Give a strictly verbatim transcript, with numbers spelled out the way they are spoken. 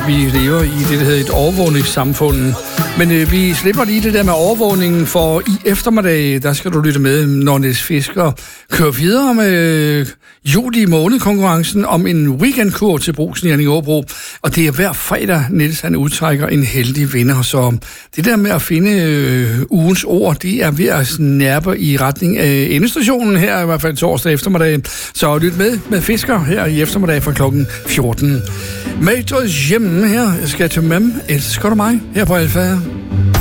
vi lever i det, der hedder et overvågningssamfund. Men øh, vi slipper lige det der med overvågningen, for i eftermiddag, der skal du lytte med, når Niels Fisker kører videre med øh, juli måned-konkurrencen om en weekendkur til Brugsen i Herning-Aabro. Og det er hver fredag, Niels han udtrækker en heldig vinder. Så det der med at finde øh, ugens ord, det er ved at snærpe i retning af endestationen her, i hvert fald torsdag eftermiddag. Så lyt med med Fisker her i eftermiddag fra klokken fjorten. Med os hjemme her, skal til Mem, elsker du mig, her på Alfa.